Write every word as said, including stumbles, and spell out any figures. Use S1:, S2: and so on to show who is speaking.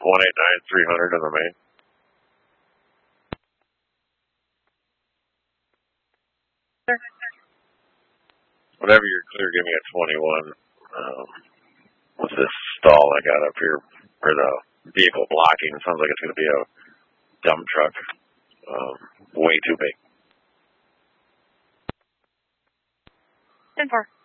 S1: one eight nine, three hundred on the main. Whenever you're clear, give me a twenty-one. Um, with this stall I got up here, or the vehicle blocking, it sounds like it's going to be a dump truck. Um, way too big.
S2: ten four.